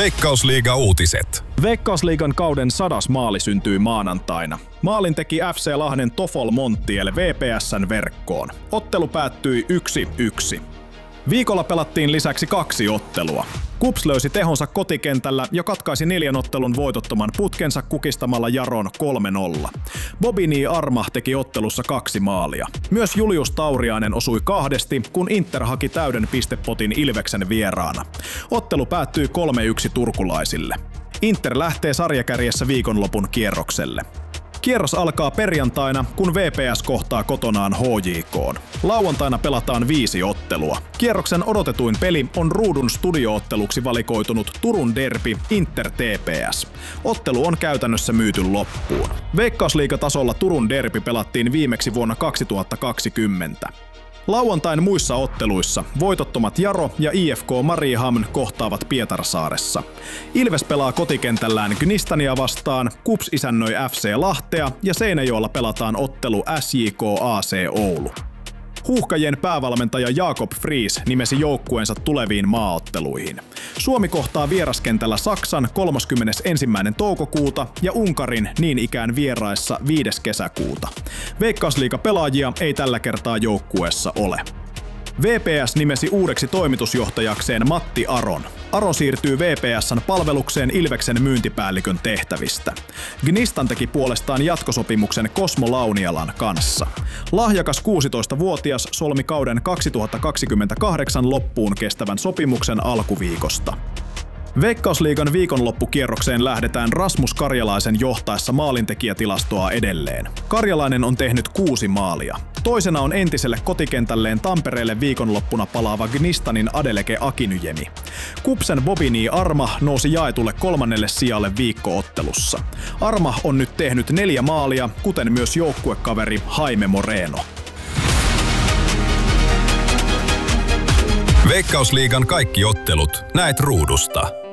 Veikkausliiga-uutiset. Veikkausliigan kauden 100. maali syntyi maanantaina. Maalin teki FC Lahden Tofol Montiel VPS:n verkkoon. Ottelu päättyi 1-1. Viikolla pelattiin lisäksi 2 ottelua. KuPS löysi tehonsa kotikentällä ja katkaisi 4 ottelun voitottoman putkensa kukistamalla Jaron 3-0. Bobby Arma teki ottelussa 2 maalia. Myös Julius Tauriainen osui 2, kun Inter haki täyden pistepotin Ilveksen vieraana. Ottelu päättyi 3-1 turkulaisille. Inter lähtee sarjakärjessä viikonlopun kierrokselle. Kierros alkaa perjantaina, kun VPS kohtaa kotonaan HJK:n. Lauantaina pelataan 5 ottelua. Kierroksen odotetuin peli on ruudun studiootteluksi valikoitunut Turun derby Inter TPS. Ottelu on käytännössä myyty loppuun. Veikkausliigatasolla Turun derby pelattiin viimeksi vuonna 2020. Lauantain muissa otteluissa voitottomat Jaro ja IFK Mariehamn kohtaavat Pietarsaaressa. Ilves pelaa kotikentällään Gnistania vastaan, KuPS isännöi FC Lahtea ja Seinäjoella pelataan ottelu SJK AC Oulu. Huuhkajien päävalmentaja Jakob Friis nimesi joukkueensa tuleviin maaotteluihin. Suomi kohtaa vieraskentällä Saksan 31. toukokuuta ja Unkarin niin ikään vieraissa 5. kesäkuuta. Veikkausliiga-pelaajia ei tällä kertaa joukkueessa ole. VPS nimesi uudeksi toimitusjohtajakseen Matti Aron. Aro siirtyy VPS:n palvelukseen Ilveksen myyntipäällikön tehtävistä. Gnistan teki puolestaan jatkosopimuksen Cosmo Launialan kanssa. Lahjakas 16-vuotias solmi kauden 2028 loppuun kestävän sopimuksen alkuviikosta. Veikkausliigan viikonloppukierrokseen lähdetään Rasmus Karjalaisen johtaessa maalintekijätilastoa edelleen. Karjalainen on tehnyt 6 maalia. Toisena on entiselle kotikentälleen Tampereelle viikonloppuna palaava Gnistanin Adeleke Akinyemi. KuPSen Bobby Arma nousi jaetulle 3. sijalle viikkoottelussa. Arma on nyt tehnyt 4 maalia, kuten myös joukkuekaveri Jaime Moreno. Veikkausliigan kaikki ottelut näet ruudusta.